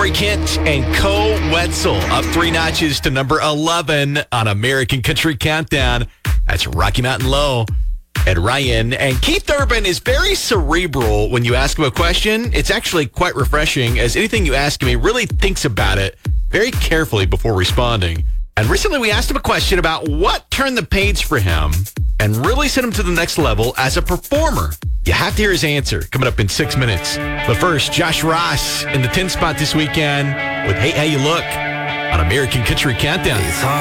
Corey Kent and Cole Wetzel up 3 notches to number 11 on American Country Countdown. That's Rocky Mountain Low. And Ryan and Keith Urban is very cerebral when you ask him a question. It's actually quite refreshing, as anything you ask him, he really thinks about it very carefully before responding. And recently we asked him a question about what turned the page for him and really sent him to the next level as a performer. You have to hear his answer coming up in 6 minutes. But first, Josh Ross in the 10 spot this weekend with Hey How You Look on American Country Countdown.